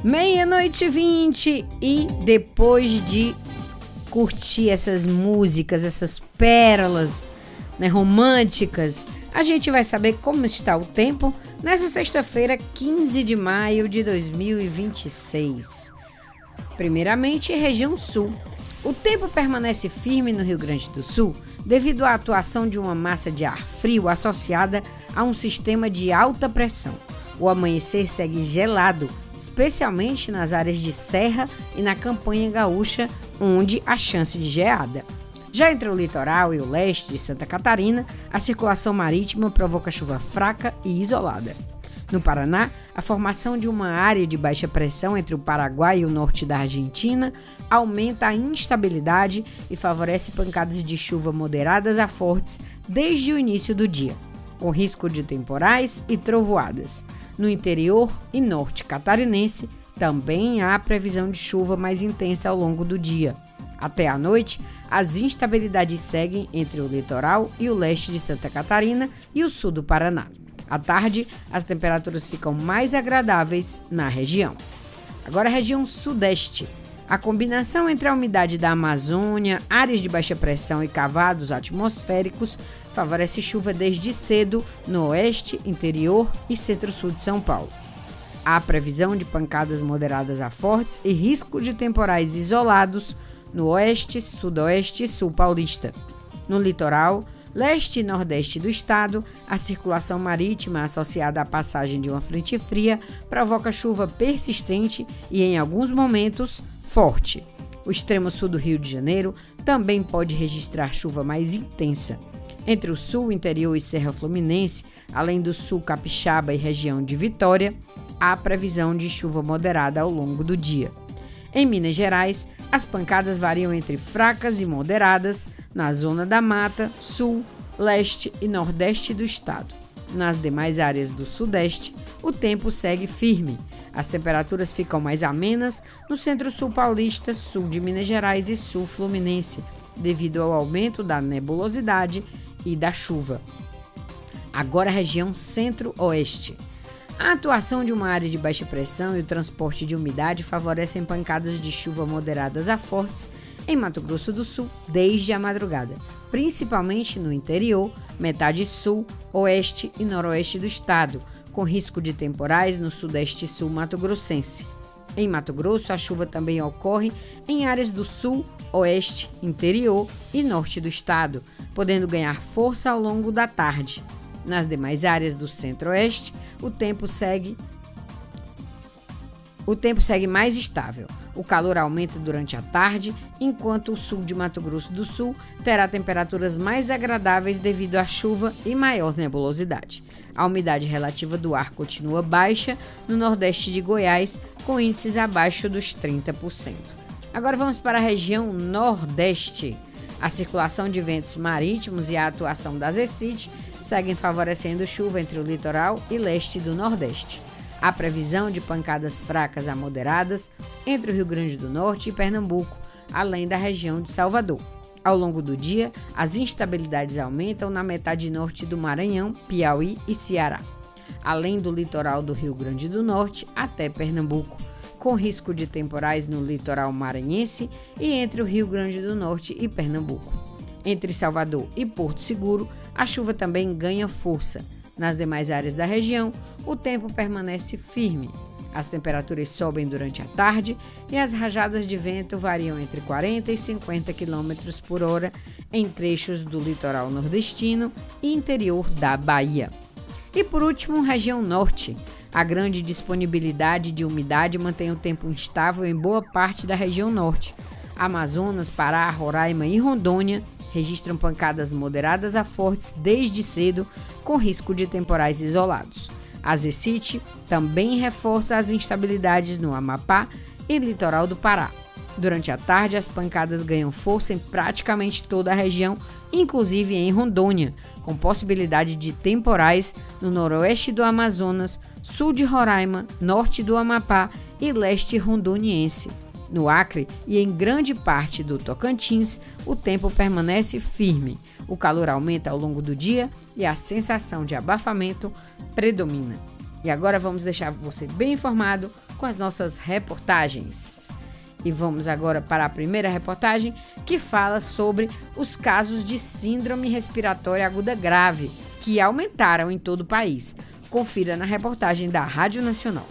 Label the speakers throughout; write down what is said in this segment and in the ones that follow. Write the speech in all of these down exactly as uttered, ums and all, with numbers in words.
Speaker 1: Meia-noite e vinte, e depois de curtir essas músicas, essas pérolas, né, românticas, a gente vai saber como está o tempo nessa sexta-feira, quinze de maio de dois mil e vinte e seis. Primeiramente, região sul. O tempo permanece firme no Rio Grande do Sul devido à atuação de uma massa de ar frio associada a um sistema de alta pressão. O amanhecer segue gelado, especialmente nas áreas de serra e na campanha gaúcha, onde há chance de geada. Já entre o litoral e o leste de Santa Catarina, a circulação marítima provoca chuva fraca e isolada. No Paraná, a formação de uma área de baixa pressão entre o Paraguai e o norte da Argentina aumenta a instabilidade e favorece pancadas de chuva moderadas a fortes desde o início do dia, com risco de temporais e trovoadas. No interior e norte catarinense, também há previsão de chuva mais intensa ao longo do dia. Até à noite, as instabilidades seguem entre o litoral e o leste de Santa Catarina e o sul do Paraná. À tarde, as temperaturas ficam mais agradáveis na região. Agora, a região sudeste. A combinação entre a umidade da Amazônia, áreas de baixa pressão e cavados atmosféricos favorece chuva desde cedo no oeste, interior e centro-sul de São Paulo. Há previsão de pancadas moderadas a fortes e risco de temporais isolados no oeste, sudoeste e sul paulista. No litoral, leste e nordeste do estado, a circulação marítima associada à passagem de uma frente fria provoca chuva persistente e, em alguns momentos, forte. O extremo sul do Rio de Janeiro também pode registrar chuva mais intensa. Entre o sul, interior e Serra Fluminense, além do sul capixaba e região de Vitória, há previsão de chuva moderada ao longo do dia. Em Minas Gerais, as pancadas variam entre fracas e moderadas na zona da mata, sul, leste e nordeste do estado. Nas demais áreas do sudeste, o tempo segue firme. As temperaturas ficam mais amenas no centro-sul paulista, sul de Minas Gerais e sul fluminense, devido ao aumento da nebulosidade e da chuva. Agora, a região centro-oeste. A atuação de uma área de baixa pressão e o transporte de umidade favorecem pancadas de chuva moderadas a fortes em Mato Grosso do Sul desde a madrugada, principalmente no interior, metade sul, oeste e noroeste do estado, com risco de temporais no sudeste e sul mato-grossense. Em Mato Grosso, a chuva também ocorre em áreas do sul, oeste, interior e norte do estado, podendo ganhar força ao longo da tarde. Nas demais áreas do centro-oeste, o tempo segue o tempo segue mais estável. O calor aumenta durante a tarde, enquanto o sul de Mato Grosso do Sul terá temperaturas mais agradáveis devido à chuva e maior nebulosidade. A umidade relativa do ar continua baixa no nordeste de Goiás, com índices abaixo dos trinta por cento. Agora vamos para a região nordeste. A circulação de ventos marítimos e a atuação da ZECIT seguem favorecendo chuva entre o litoral e leste do nordeste. Há previsão de pancadas fracas a moderadas entre o Rio Grande do Norte e Pernambuco, além da região de Salvador. Ao longo do dia, as instabilidades aumentam na metade norte do Maranhão, Piauí e Ceará, além do litoral do Rio Grande do Norte até Pernambuco, com risco de temporais no litoral maranhense e entre o Rio Grande do Norte e Pernambuco. Entre Salvador e Porto Seguro, a chuva também ganha força. Nas demais áreas da região, o tempo permanece firme. As temperaturas sobem durante a tarde e as rajadas de vento variam entre quarenta e cinquenta quilômetros por hora em trechos do litoral nordestino e interior da Bahia. E por último, região norte. A grande disponibilidade de umidade mantém o tempo instável em boa parte da região norte. Amazonas, Pará, Roraima e Rondônia registram pancadas moderadas a fortes desde cedo, com risco de temporais isolados. A ZECIT também reforça as instabilidades no Amapá e litoral do Pará. Durante a tarde, as pancadas ganham força em praticamente toda a região, inclusive em Rondônia, com possibilidade de temporais no noroeste do Amazonas, sul de Roraima, norte do Amapá e leste rondoniense. No Acre e em grande parte do Tocantins, o tempo permanece firme. O calor aumenta ao longo do dia e a sensação de abafamento predomina. E agora vamos deixar você bem informado com com as nossas reportagens. E vamos agora para a primeira reportagem, que fala sobre os casos de síndrome respiratória aguda grave, que aumentaram em todo o país. Confira na reportagem da Rádio Nacional.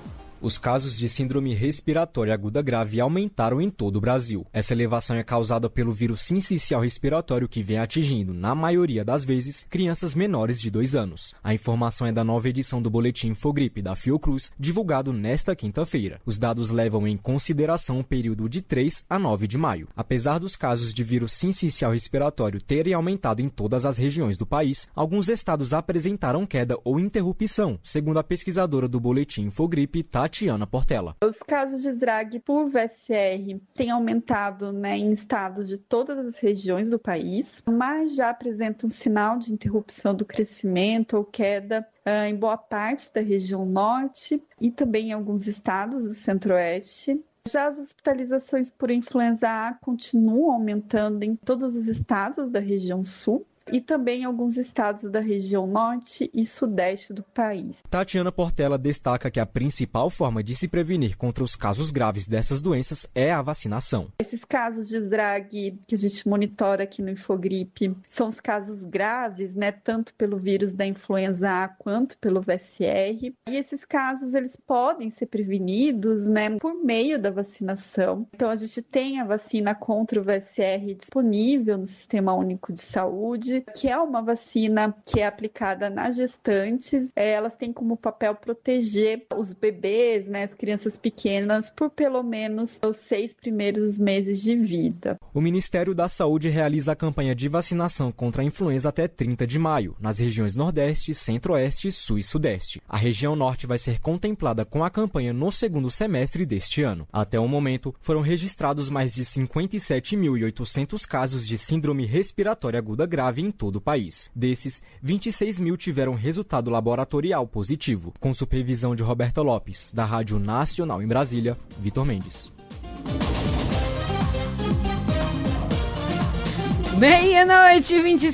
Speaker 2: Os casos de síndrome respiratória aguda grave aumentaram em todo o Brasil. Essa elevação é causada pelo vírus sincicial respiratório que vem atingindo, na maioria das vezes, crianças menores de dois anos. A informação é da nova edição do Boletim Infogripe da Fiocruz, divulgado nesta quinta-feira. Os dados levam em consideração o período de três a nove de maio. Apesar dos casos de vírus sincicial respiratório terem aumentado em todas as regiões do país, alguns estados apresentaram queda ou interrupção, segundo a pesquisadora do Boletim Infogripe, Tati Tatiana Portela.
Speaker 3: Os casos de S D R A G por V S R têm aumentado, né, em estados de todas as regiões do país, mas já apresentam um sinal de interrupção do crescimento ou queda uh, em boa parte da região norte e também em alguns estados do centro-oeste. Já as hospitalizações por influenza A continuam aumentando em todos os estados da região sul e também em alguns estados da região norte e sudeste do país.
Speaker 2: Tatiana Portela destaca que a principal forma de se prevenir contra os casos graves dessas doenças é a vacinação.
Speaker 3: Esses casos de S D R A G que a gente monitora aqui no Infogripe são os casos graves, né, tanto pelo vírus da influenza A quanto pelo V S R. E esses casos eles podem ser prevenidos, né, por meio da vacinação. Então a gente tem a vacina contra o V S R disponível no Sistema Único de Saúde, que é uma vacina que é aplicada nas gestantes. Elas têm como papel proteger os bebês, né, as crianças pequenas, por pelo menos os seis primeiros meses de vida.
Speaker 2: O Ministério da Saúde realiza a campanha de vacinação contra a influenza até trinta de maio, nas regiões Nordeste, Centro-Oeste, Sul e Sudeste. A região Norte vai ser contemplada com a campanha no segundo semestre deste ano. Até o momento, foram registrados mais de cinquenta e sete mil e oitocentos casos de síndrome respiratória aguda grave em todo o país. Desses, vinte e seis mil tiveram resultado laboratorial positivo. Com supervisão de Roberta Lopes, da Rádio Nacional em Brasília, Vitor Mendes.
Speaker 1: Meia-noite e vinte e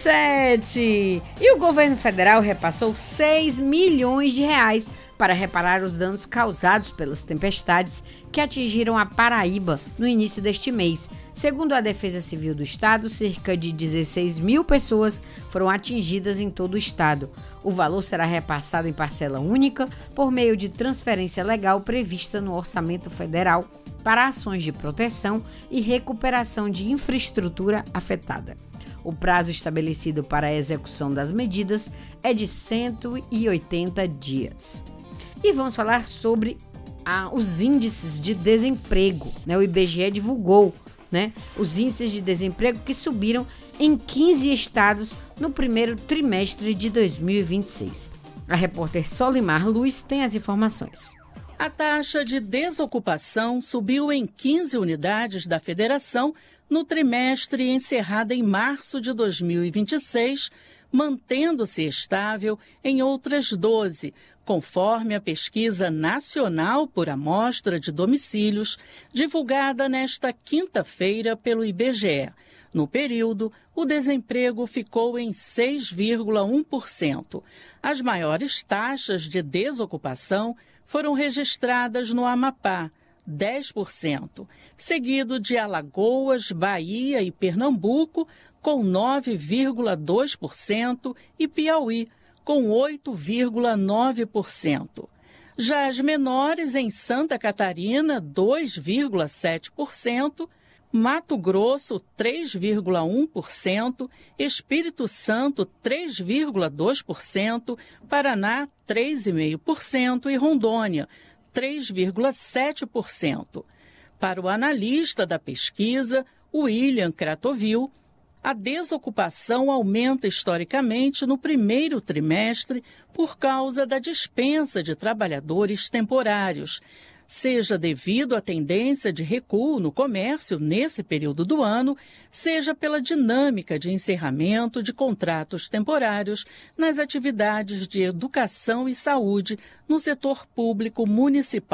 Speaker 1: sete. E o governo federal repassou seis milhões de reais para reparar os danos causados pelas tempestades que atingiram a Paraíba no início deste mês. Segundo a Defesa Civil do Estado, cerca de dezesseis mil pessoas foram atingidas em todo o estado. O valor será repassado em parcela única por meio de transferência legal prevista no Orçamento Federal para ações de proteção e recuperação de infraestrutura afetada. O prazo estabelecido para a execução das medidas é de cento e oitenta dias. E vamos falar sobre ah, os índices de desemprego, né? O I B G E divulgou, né, os índices de desemprego que subiram em quinze estados no primeiro trimestre de dois mil e vinte e seis. A repórter Solimar Luz tem as informações.
Speaker 4: A taxa de desocupação subiu em quinze unidades da federação no trimestre encerrado em março de dois mil e vinte e seis, mantendo-se estável em outras doze, conforme a pesquisa nacional por amostra de domicílios, divulgada nesta quinta-feira pelo I B G E. No período, o desemprego ficou em seis vírgula um por cento. As maiores taxas de desocupação foram registradas no Amapá, dez por cento, seguido de Alagoas, Bahia e Pernambuco, com nove vírgula dois por cento, e Piauí, com oito vírgula nove por cento. Já as menores em Santa Catarina, dois vírgula sete por cento, Mato Grosso, três vírgula um por cento, Espírito Santo, três vírgula dois por cento, Paraná, três vírgula cinco por cento e Rondônia, três vírgula sete por cento. Para o analista da pesquisa, William Kratovil, a desocupação aumenta historicamente no primeiro trimestre por causa da dispensa de trabalhadores temporários, seja devido à tendência de recuo no comércio nesse período do ano, seja pela dinâmica de encerramento de contratos temporários nas atividades de educação e saúde no setor público municipal.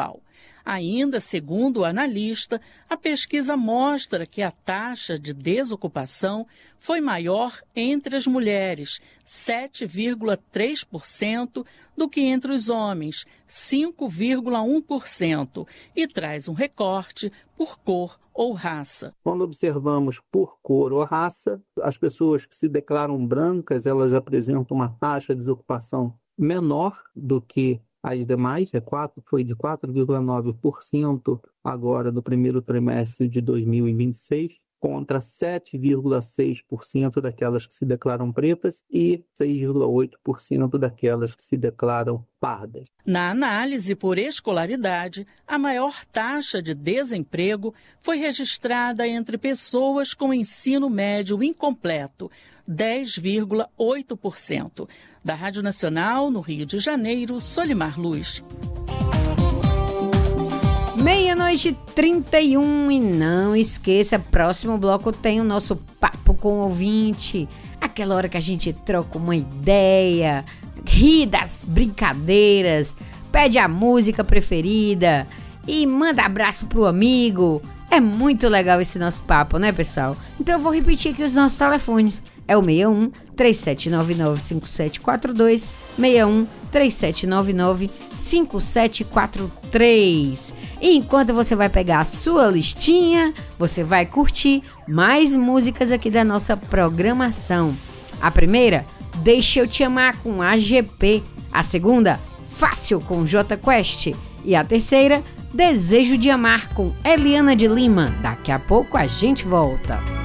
Speaker 4: Ainda segundo o analista, a pesquisa mostra que a taxa de desocupação foi maior entre as mulheres, sete vírgula três por cento, do que entre os homens, cinco vírgula um por cento, e traz um recorte por cor ou raça.
Speaker 5: Quando observamos por cor ou raça, as pessoas que se declaram brancas, elas apresentam uma taxa de desocupação menor do que as demais, é quatro, foi de quatro vírgula nove por cento agora no primeiro trimestre de dois mil e vinte e seis, contra sete vírgula seis por cento daquelas que se declaram pretas e seis vírgula oito por cento daquelas que se declaram pardas.
Speaker 4: Na análise por escolaridade, a maior taxa de desemprego foi registrada entre pessoas com ensino médio incompleto, dez vírgula oito por cento. Da Rádio Nacional, no Rio de Janeiro, Solimar Luz.
Speaker 1: Meia-noite e trinta e um, e não esqueça, próximo bloco tem o nosso Papo com o Ouvinte, aquela hora que a gente troca uma ideia, ri das brincadeiras, pede a música preferida e manda abraço pro amigo. É muito legal esse nosso papo, né, pessoal? Então eu vou repetir aqui os nossos telefones. É o seis um, três sete nove nove, cinco sete quatro dois, seis um, três sete nove nove, cinco sete quatro três. E enquanto você vai pegar a sua listinha, você vai curtir mais músicas aqui da nossa programação. A primeira, Deixa Eu Te Amar, com A G P. A segunda, Fácil, com J Quest. E a terceira, Desejo de Amar, com Eliana de Lima. Daqui a pouco a gente volta.